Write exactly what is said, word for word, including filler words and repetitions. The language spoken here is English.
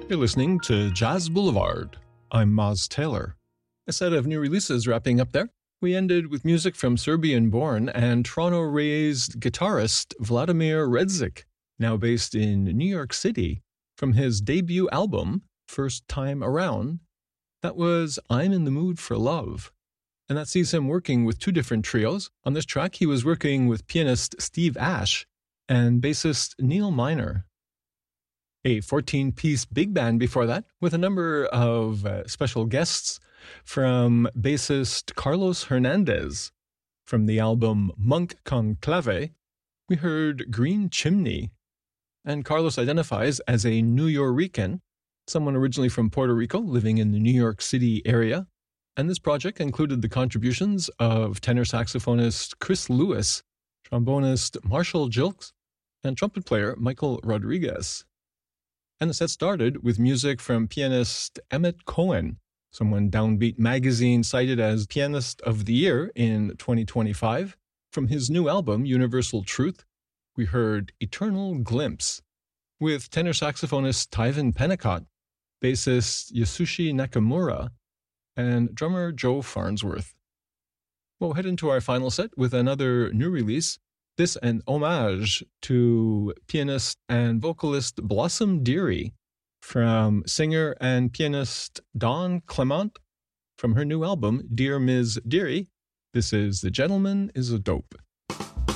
You're listening to Jazz Boulevard. I'm Maz Taylor. A set of new releases wrapping up there. We ended with music from Serbian-born and Toronto-raised guitarist Vladimir Redzik, now based in New York City, from his debut album, First Time Around. That was I'm in the Mood for Love. And that sees him working with two different trios. On this track, he was working with pianist Steve Ash and bassist Neil Miner. A fourteen-piece big band before that, with a number of uh, special guests from bassist Carlos Hernandez. From the album Monk Conclave, we heard Green Chimney. And Carlos identifies as a New Yorican, someone originally from Puerto Rico living in the New York City area. And this project included the contributions of tenor saxophonist Chris Lewis, trombonist Marshall Gilks, and trumpet player Michael Rodriguez. And the set started with music from pianist Emmett Cohen, someone Downbeat magazine cited as Pianist of the Year in twenty twenty-five. From his new album, Universal Truth, we heard Eternal Glimpse, with tenor saxophonist Tyven Pennicott, bassist Yasushi Nakamura, and drummer Joe Farnsworth. We'll head into our final set with another new release, this an homage to pianist and vocalist Blossom Dearie from singer and pianist Dawn Clement from her new album, Dear Miz Dearie. This is The Gentleman is a Dope.